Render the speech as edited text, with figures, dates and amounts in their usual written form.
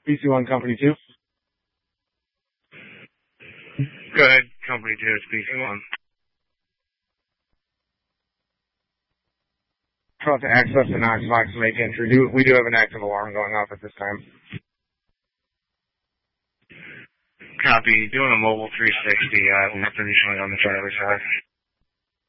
PC1, Company 2. Go ahead, Company 2, it's PC1. Try to access the Knox box to make entry. We do have an active alarm going off at this time. Copy. Doing a mobile 360. Nothing showing on the driver's side.